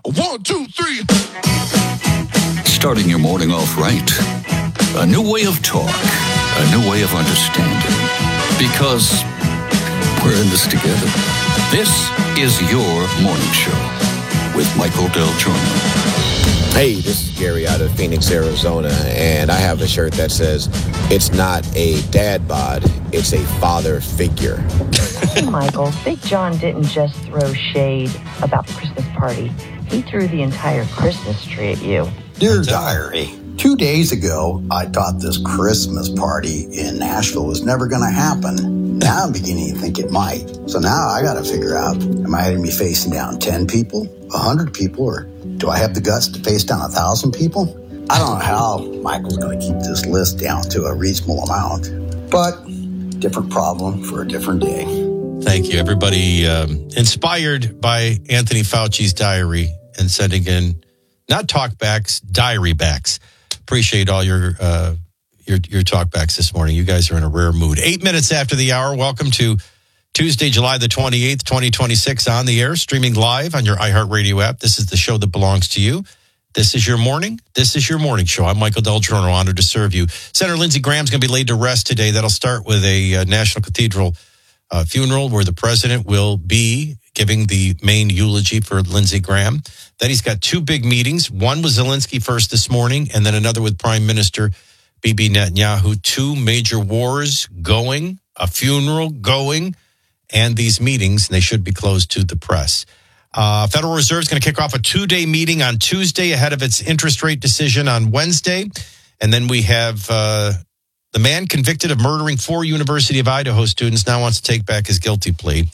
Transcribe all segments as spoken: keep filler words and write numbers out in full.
One, two, three. Starting your morning off right. A new way of talk. A new way of understanding. Because we're in this together. This is your morning show with Michael Del Giorno. Hey, this is Gary out of Phoenix, Arizona, and I have a shirt that says, it's not a dad bod, it's a father figure. Hey, Michael, Big John didn't just throw shade about the Christmas party. He threw the entire Christmas tree at you. Dear Diary, two days ago, I thought this Christmas party in Nashville was never going to happen. Now I'm beginning to think it might. So now I got to figure out, am I going to be facing down ten people, one hundred people, or do I have the guts to face down one thousand people? I don't know how Michael's going to keep this list down to a reasonable amount, but different problem for a different day. Thank you, everybody. Um, inspired by Anthony Fauci's diary and sending in not talkbacks, diary backs. Appreciate all your uh, your your talkbacks this morning. You guys are in a rare mood. Eight minutes after the hour. Welcome to Tuesday, July the twenty-eighth, twenty twenty-six, on the air, streaming live on your iHeartRadio app. This is the show that belongs to you. This is your morning. This is your morning show. I'm Michael Del Giorno, honored to serve you. Senator Lindsey Graham's going to be laid to rest today. That'll start with a uh, National Cathedral uh, funeral where the president will be giving the main eulogy for Lindsey Graham. Then he's got two big meetings. One with Zelensky first this morning, and then another with Prime Minister Bibi Netanyahu. Two major wars going, a funeral going, and these meetings, and they should be closed to the press. Uh, Federal Reserve is going to kick off a two-day meeting on Tuesday ahead of its interest rate decision on Wednesday. And then we have uh, the man convicted of murdering four University of Idaho students now wants to take back his guilty plea.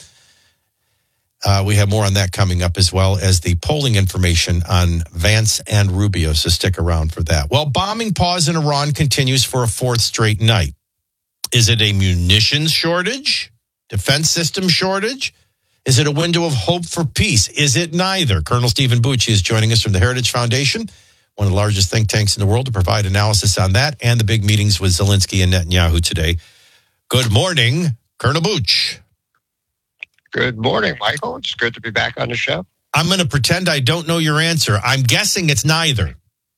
Uh, we have more on that coming up, as well as the polling information on Vance and Rubio, so stick around for that. Well, bombing pause in Iran continues for a fourth straight night. Is it a munitions shortage? Defense system shortage? Is it a window of hope for peace? Is it neither? Colonel Stephen Bucci is joining us from the Heritage Foundation, one of the largest think tanks in the world, to provide analysis on that and the big meetings with Zelensky and Netanyahu today. Good morning, Colonel Bucci. Good morning, Michael. It's good to be back on the show. I'm going to pretend I don't know your answer. I'm guessing it's neither.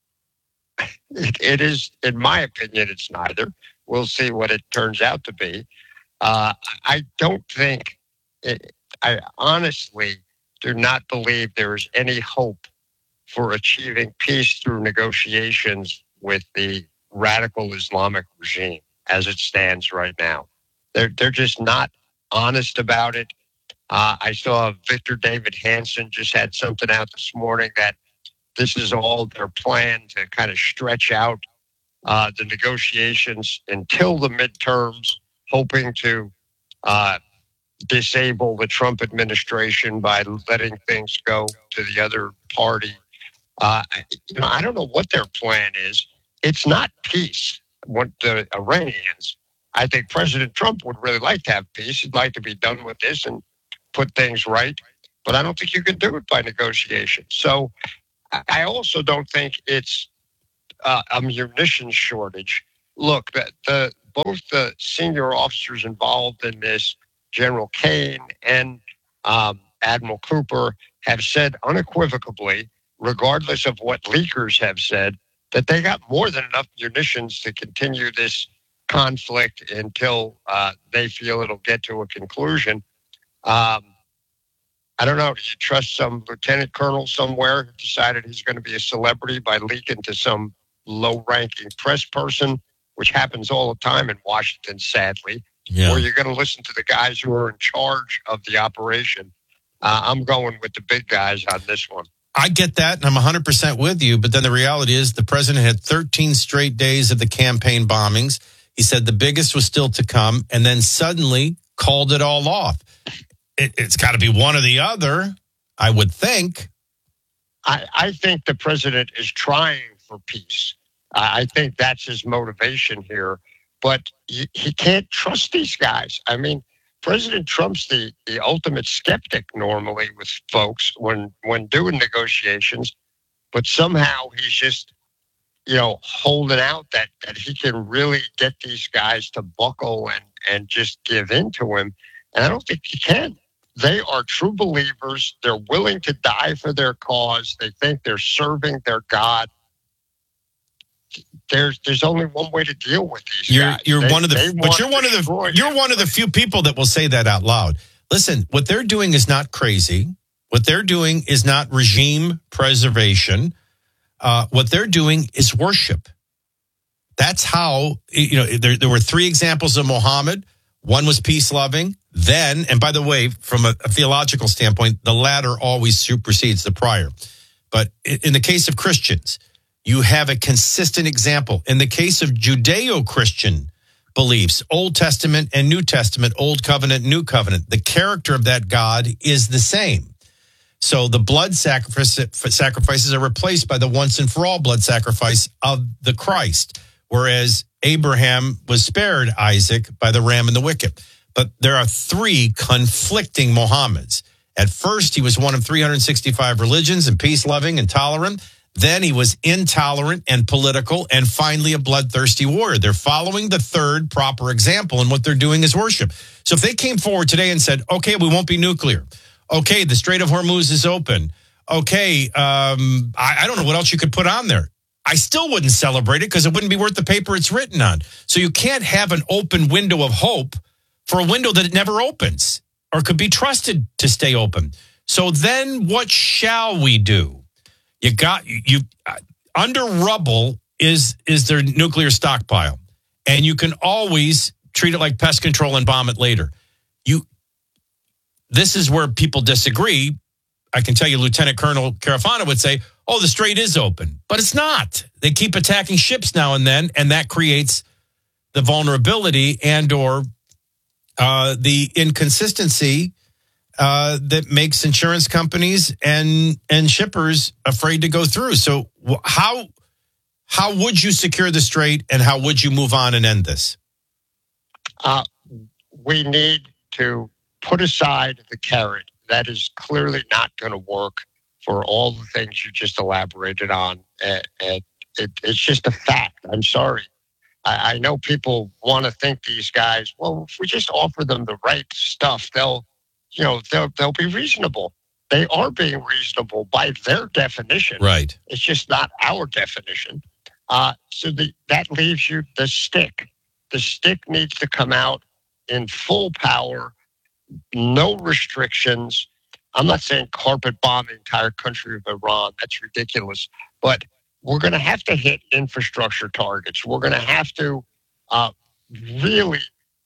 It, it is, in my opinion, it's neither. We'll see what it turns out to be. Uh, I don't think, it, I honestly do not believe there is any hope for achieving peace through negotiations with the radical Islamic regime as it stands right now. They're, they're just not honest about it. Uh, I saw Victor David Hanson just had something out this morning that this is all their plan to kind of stretch out uh, the negotiations until the midterms, hoping to uh, disable the Trump administration by letting things go to the other party. Uh, you know, I don't know what their plan is. It's not peace. What the Iranians, I think President Trump would really like to have peace. He'd like to be done with this and put things right. But I don't think you can do it by negotiation. So I also don't think it's uh, a munitions shortage. Look, the, the both the senior officers involved in this, General Kane and um, Admiral Cooper, have said unequivocally, regardless of what leakers have said, that they got more than enough munitions to continue this conflict until uh, they feel it'll get to a conclusion. Um, I don't know. Do you trust some lieutenant colonel somewhere who decided he's going to be a celebrity by leaking to some low-ranking press person, which happens all the time in Washington, sadly? Yeah. Or you're going to listen to the guys who are in charge of the operation? Uh, I'm going with the big guys on this one. I get that, and I'm one hundred percent with you, but then the reality is the president had thirteen straight days of the campaign bombings. He said the biggest was still to come, and then suddenly called it all off. It, it's got to be one or the other, I would think. I, I think the president is trying for peace. I think that's his motivation here. But he, he can't trust these guys. I mean, President Trump's the, the ultimate skeptic normally with folks when, when doing negotiations. But somehow he's just, you know, holding out that, that he can really get these guys to buckle and, and just give in to him. And I don't think he can. They are true believers. They're willing to die for their cause. They think they're serving their God. There's there's only one way to deal with these You're guys. you're They- one of the they but want you're to one of destroy the you're them. one of the few people that will say that out loud. Listen, what they're doing is not crazy. What they're doing is not regime preservation. Uh, what they're doing is worship. That's how, you know, there, there were three examples of Muhammad. One was peace-loving. Then, and by the way, from a, a theological standpoint, the latter always supersedes the prior. But in, in the case of Christians, you have a consistent example. In the case of Judeo-Christian beliefs, Old Testament and New Testament, Old Covenant, New Covenant, the character of that God is the same. So the blood sacrifice, sacrifices are replaced by the once and for all blood sacrifice of the Christ, whereas Abraham was spared Isaac by the ram and the wicked. But there are three conflicting Mohammeds. At first, he was one of three hundred sixty-five religions and peace-loving and tolerant. Then he was intolerant and political, and finally a bloodthirsty warrior. They're following the third proper example, and what they're doing is worship. So if they came forward today and said, okay, we won't be nuclear. Okay, the Strait of Hormuz is open. Okay, um, I, I don't know what else you could put on there. I still wouldn't celebrate it because it wouldn't be worth the paper it's written on. So you can't have an open window of hope for a window that it never opens or could be trusted to stay open. So then what shall we do? You got you uh, under rubble is is their nuclear stockpile, and you can always treat it like pest control and bomb it later. You, this is where people disagree. I can tell you, Lieutenant Colonel Carafano would say, "Oh, the strait is open," but it's not. They keep attacking ships now and then, and that creates the vulnerability and or uh, the inconsistency. Uh, that makes insurance companies and and shippers afraid to go through. So how how would you secure the strait, and how would you move on and end this? Uh, we need to put aside the carrot. That is clearly not going to work for all the things you just elaborated on. And, and it, it's just a fact. I'm sorry. I, I know people want to think these guys, well, if we just offer them the right stuff, they'll you know, they'll, they'll be reasonable. They are being reasonable by their definition. Right. It's just not our definition. Uh, so the, that leaves you the stick. The stick needs to come out in full power, no restrictions. I'm not saying carpet bomb the entire country of Iran. That's ridiculous. But we're going to have to hit infrastructure targets. We're going to have to uh, really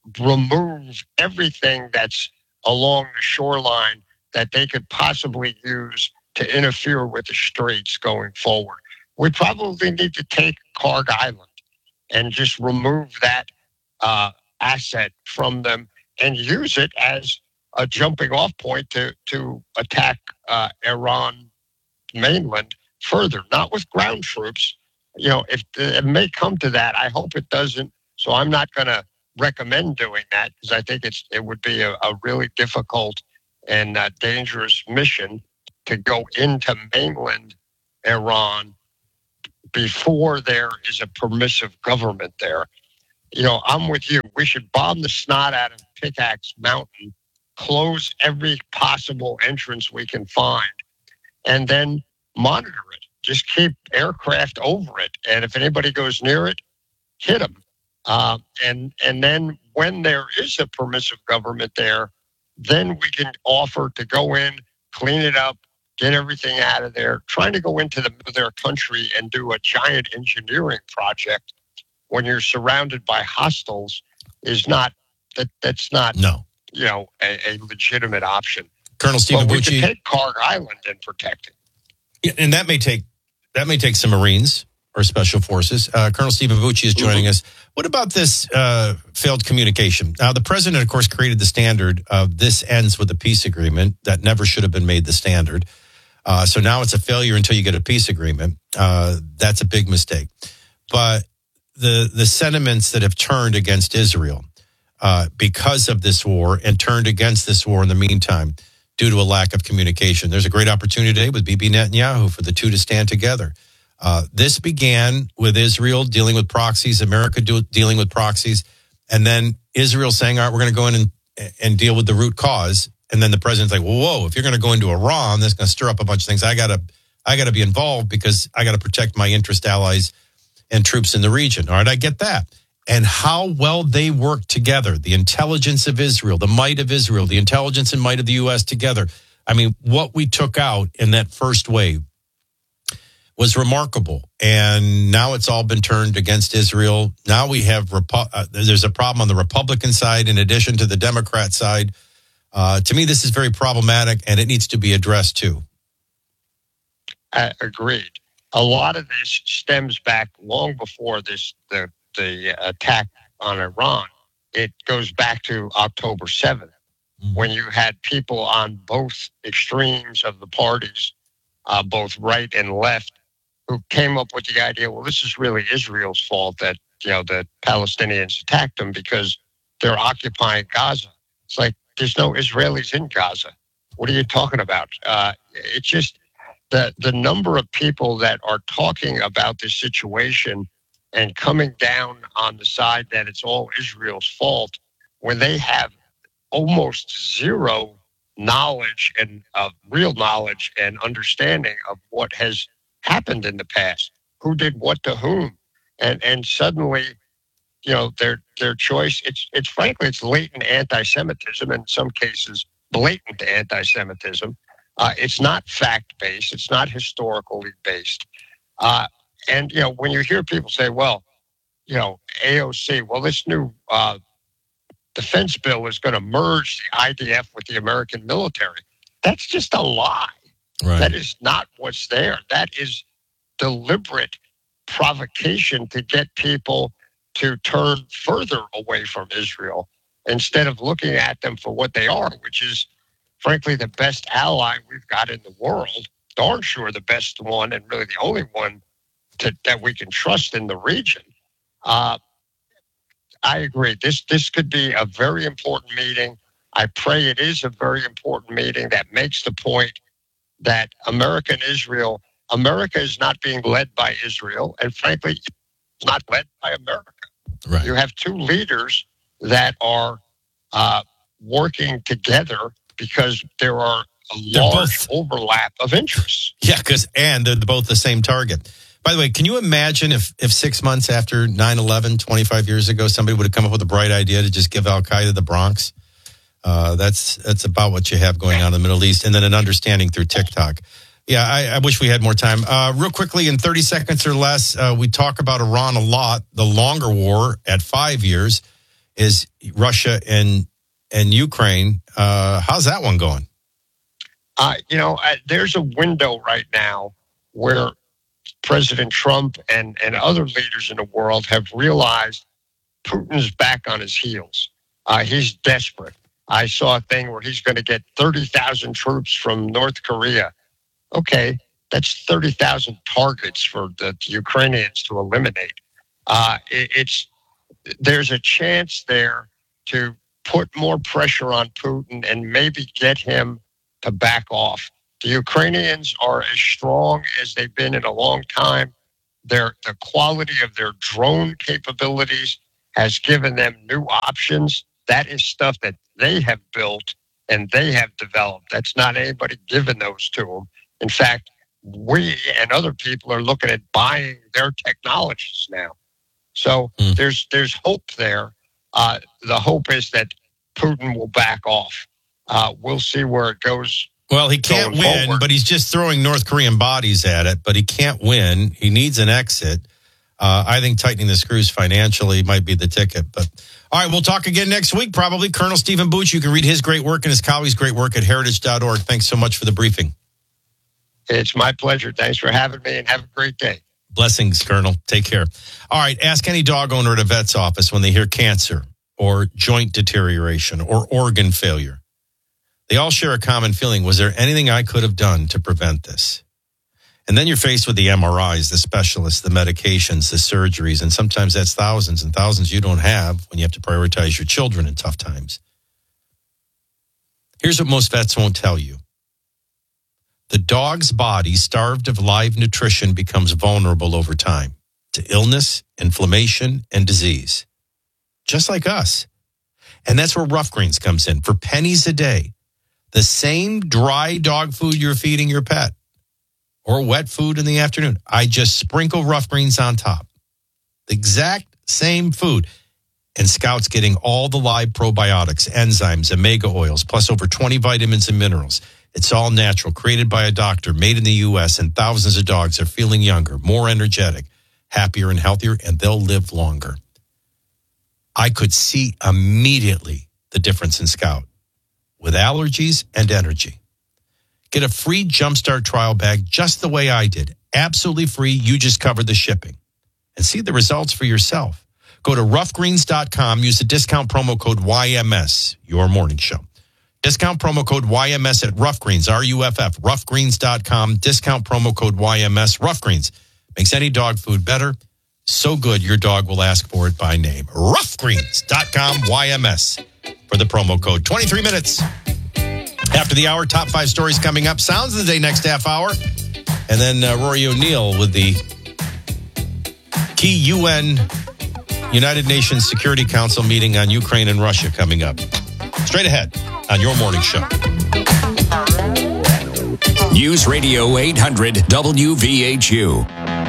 remove everything that's along the shoreline that they could possibly use to interfere with the straits going forward. We probably need to take Karg Island and just remove that uh, asset from them and use it as a jumping off point to, to attack uh, Iran mainland further, not with ground troops. You know, if it may come to that, I hope it doesn't. So I'm not going to recommend doing that because I think it's it would be a, a really difficult and uh, dangerous mission to go into mainland Iran before there is a permissive government there. You know, I'm with you. We should bomb the snot out of Pickaxe Mountain, close every possible entrance we can find, and then monitor it. Just keep aircraft over it. And if anybody goes near it, hit them. Uh, and and then when there is a permissive government there, then we can offer to go in, clean it up, get everything out of there. Trying to go into the, their country and do a giant engineering project when you're surrounded by hostiles is not that that's not no you know a, a legitimate option. Colonel Stephen But we Bucci, could take Karg Island and protect it. Yeah, and that may take that may take some Marines or special forces. Uh, Colonel Stephen Bucci is joining mm-hmm. us. What about this uh, failed communication? Now, the president, of course, created the standard of this ends with a peace agreement. That never should have been made the standard. Uh, so now it's a failure until you get a peace agreement. Uh, that's a big mistake. But the the sentiments that have turned against Israel uh, because of this war and turned against this war in the meantime due to a lack of communication. There's a great opportunity today with Bibi Netanyahu for the two to stand together. Uh, this began with Israel dealing with proxies, America do, dealing with proxies, and then Israel saying, all right, we're going to go in and, and deal with the root cause. And then the president's like, whoa, if you're going to go into Iran, that's going to stir up a bunch of things. I got to I got to be involved because I got to protect my interest allies and troops in the region. All right, I get that. And how well they work together, the intelligence of Israel, the might of Israel, the intelligence and might of the U S together. I mean, what we took out in that first wave was remarkable. And now it's all been turned against Israel. Now we have, Repu- uh, there's a problem on the Republican side in addition to the Democrat side. Uh, to me, this is very problematic and it needs to be addressed too. Uh, agreed. A lot of this stems back long before this, the, the attack on Iran. It goes back to October seventh, mm-hmm. when you had people on both extremes of the parties, uh, both right and left, who came up with the idea, well, this is really Israel's fault that, you know, the Palestinians attacked them because they're occupying Gaza. It's like, there's no Israelis in Gaza. What are you talking about? Uh, it's just the, the number of people that are talking about this situation and coming down on the side that it's all Israel's fault when they have almost zero knowledge and uh, real knowledge and understanding of what has happened in the past, who did what to whom, and and suddenly, you know, their their choice. It's it's frankly it's latent anti-Semitism, in some cases blatant anti-Semitism. Uh, it's not fact-based. It's not historically based. Uh, and you know, when you hear people say, "Well, you know, A O C, well, this new uh, defense bill is going to merge the I D F with the American military," that's just a lie. Right. That is not what's there. That is deliberate provocation to get people to turn further away from Israel instead of looking at them for what they are, which is, frankly, the best ally we've got in the world, darn sure the best one and really the only one to, that we can trust in the region. Uh, I agree. This, this could be a very important meeting. I pray it is a very important meeting that makes the point that America and Israel, America is not being led by Israel, and frankly, it's not led by America. Right. You have two leaders that are uh, working together because there are a they're large both, overlap of interests. Yeah, because and they're both the same target. By the way, can you imagine if, if six months after nine eleven, twenty-five years ago, somebody would have come up with a bright idea to just give Al-Qaeda the Bronx? Uh, that's that's about what you have going on in the Middle East, and then an understanding through TikTok. Yeah, I, I wish we had more time. Uh, real quickly, in thirty seconds or less, uh, we talk about Iran a lot. The longer war at five years is Russia and and Ukraine. Uh, how's that one going? Uh, you know, uh, there's a window right now where President Trump and, and other leaders in the world have realized Putin's back on his heels. Uh, he's desperate. I saw a thing where he's going to get thirty thousand troops from North Korea. Okay, that's thirty thousand targets for the Ukrainians to eliminate. Uh, it, it's there's a chance there to put more pressure on Putin and maybe get him to back off. The Ukrainians are as strong as they've been in a long time. Their the quality of their drone capabilities has given them new options. That is stuff that they have built and they have developed. That's not anybody giving those to them. In fact, we and other people are looking at buying their technologies now. So mm. there's there's hope there. Uh, the hope is that Putin will back off. Uh, we'll see where it goes. Well, he can't win, forward. But he's just throwing North Korean bodies at it. But he can't win. He needs an exit. Uh, I think tightening the screws financially might be the ticket. But all right, we'll talk again next week, probably. Colonel Stephen Booch, you can read his great work and his colleagues' great work at heritage dot org. Thanks so much for the briefing. It's my pleasure. Thanks for having me, and have a great day. Blessings, Colonel. Take care. All right, ask any dog owner at a vet's office when they hear cancer or joint deterioration or organ failure. They all share a common feeling. Was there anything I could have done to prevent this? And then you're faced with the M R Is, the specialists, the medications, the surgeries, and sometimes that's thousands and thousands you don't have when you have to prioritize your children in tough times. Here's what most vets won't tell you. The dog's body, starved of live nutrition, becomes vulnerable over time to illness, inflammation, and disease. Just like us. And that's where Rough Greens comes in. For pennies a day, The same dry dog food you're feeding your pet or wet food in the afternoon. I just sprinkle Rough Greens on top. The exact same food. And Scout's getting all the live probiotics, enzymes, omega oils, plus over twenty vitamins and minerals. It's all natural, created by a doctor, made in the U S, and thousands of dogs are feeling younger, more energetic, happier and healthier, and they'll live longer. I could see immediately the difference in Scout with allergies and energy. Get a free Jumpstart trial bag just the way I did. Absolutely free. You just cover the shipping. And see the results for yourself. Go to rough greens dot com. Use the discount promo code Y M S, your morning show. Discount promo code Y M S at Rough Greens, R U F F, rough greens dot com. Discount promo code Y M S. Rough Greens makes any dog food better. So good, your dog will ask for it by name. rough greens dot com, Y M S for the promo code. twenty-three minutes after the hour. Top five stories coming up. Sounds of the day next half hour. And then uh, Rory O'Neill with the key U N United Nations Security Council meeting on Ukraine and Russia coming up. Straight ahead on your morning show. News Radio eight hundred W V H U.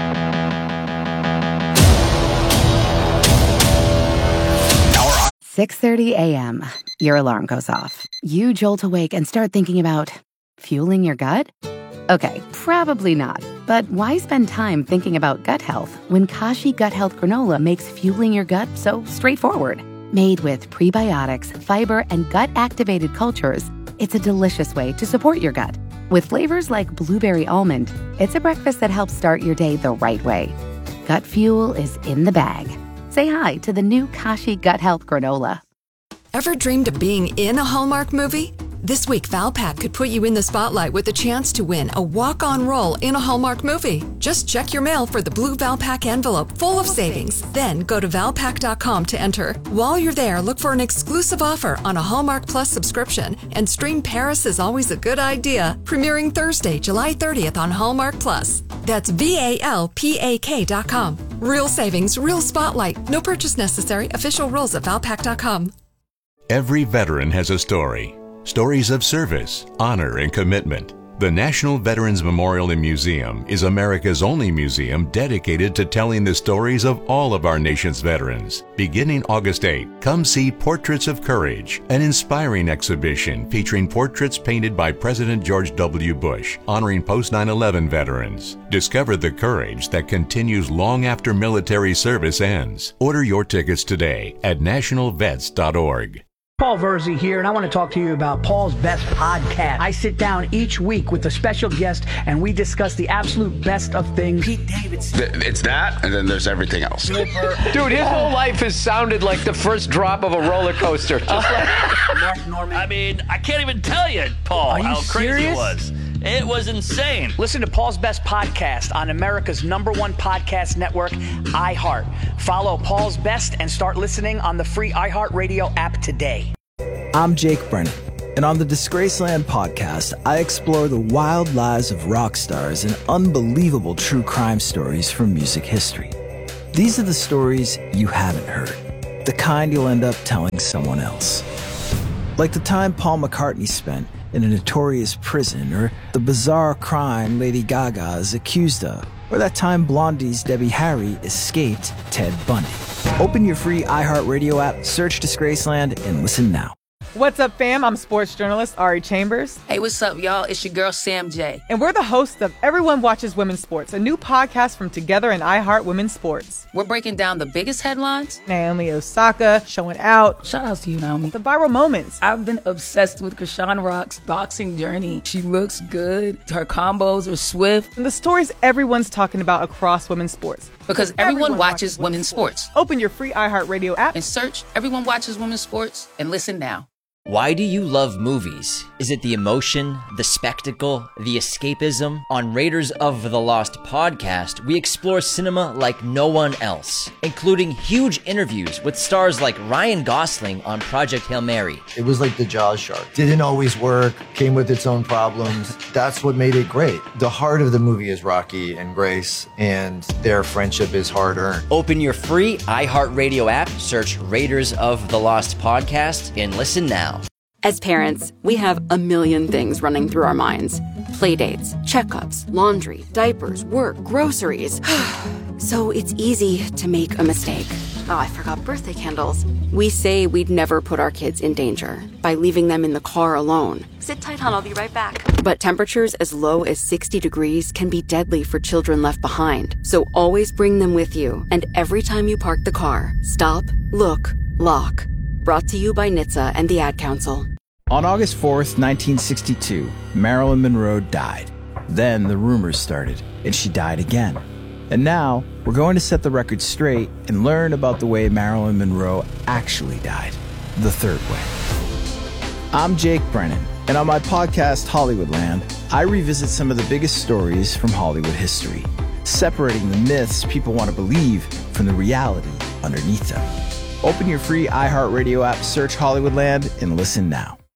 six thirty a.m. Your alarm goes off. You jolt awake and start thinking about fueling your gut? Okay, probably not. But why spend time thinking about gut health when Kashi Gut Health Granola makes fueling your gut so straightforward? Made with prebiotics, fiber, and gut-activated cultures, it's a delicious way to support your gut. With flavors like blueberry almond, it's a breakfast that helps start your day the right way. Gut fuel is in the bag. Say hi to the new Kashi Gut Health Granola. Ever dreamed of being in a Hallmark movie? This week, Valpak could put you in the spotlight with a chance to win a walk-on role in a Hallmark movie. Just check your mail for the blue Valpak envelope full of savings. Then go to valpak dot com to enter. While you're there, look for an exclusive offer on a Hallmark Plus subscription and stream Paris is Always a Good Idea, premiering Thursday, July thirtieth on Hallmark Plus. That's V A L P A K dot com. Real savings, real spotlight. No purchase necessary. Official rules at valpak dot com. Every veteran has a story. Stories of service, honor, and commitment. The National Veterans Memorial and Museum is America's only museum dedicated to telling the stories of all of our nation's veterans. Beginning August eighth, come see Portraits of Courage, an inspiring exhibition featuring portraits painted by President George W. Bush, honoring post nine eleven veterans. Discover the courage that continues long after military service ends. Order your tickets today at national vets dot org. Paul Verzi here, and I want to talk to you about Paul's Best Podcast. I sit down each week with a special guest, and we discuss the absolute best of things. Pete Davidson. It's that, and then there's everything else. Dude, his whole life has sounded like the first drop of a roller coaster. Just like Mark Norman. I mean, I can't even tell you, Paul, how crazy serious? it was. It was insane. Listen to Paul's Best Podcast on America's number one podcast network, iHeart. Follow Paul's Best and start listening on the free iHeartRadio app today. I'm Jake Brennan, and on the Disgraceland podcast, I explore the wild lives of rock stars and unbelievable true crime stories from music history. These are the stories you haven't heard, the kind you'll end up telling someone else. Like the time Paul McCartney spent in a notorious prison, or the bizarre crime Lady Gaga is accused of, or that time Blondie's Debbie Harry escaped Ted Bundy. Open your free iHeartRadio app, search Disgraceland, and listen now. What's up, fam? I'm sports journalist Ari Chambers. Hey, what's up, y'all? It's your girl, Sam J. And we're the hosts of Everyone Watches Women's Sports, a new podcast from Together and iHeart Women's Sports. We're breaking down the biggest headlines. Naomi Osaka showing out. Shout out to you, Naomi. The viral moments. I've been obsessed with Krishan Rock's boxing journey. She looks good. Her combos are swift. And the stories everyone's talking about across women's sports. Because everyone, everyone watches, watches women's sports. sports. Open your free iHeartRadio app and search Everyone Watches Women's Sports and listen now. Why do you love movies? Is it the emotion, the spectacle, the escapism? On Raiders of the Lost podcast, we explore cinema like no one else, including huge interviews with stars like Ryan Gosling on Project Hail Mary. It was like the Jaws shark. Didn't always work, came with its own problems. That's what made it great. The heart of the movie is Rocky and Grace, and their friendship is hard-earned. Open your free iHeartRadio app, search Raiders of the Lost podcast, and listen now. As parents, we have a million things running through our minds. Playdates, checkups, laundry, diapers, work, groceries. So it's easy to make a mistake. Oh, I forgot birthday candles. We say we'd never put our kids in danger by leaving them in the car alone. Sit tight, hon. I'll be right back. But temperatures as low as sixty degrees can be deadly for children left behind. So always bring them with you. And every time you park the car, stop, look, lock. Brought to you by N H T S A and the Ad Council. On August fourth, nineteen sixty-two, Marilyn Monroe died. Then the rumors started, and she died again. And now, we're going to set the record straight and learn about the way Marilyn Monroe actually died, the third way. I'm Jake Brennan, and on my podcast, Hollywoodland, I revisit some of the biggest stories from Hollywood history, separating the myths people want to believe from the reality underneath them. Open your free iHeartRadio app, search Hollywoodland, and listen now.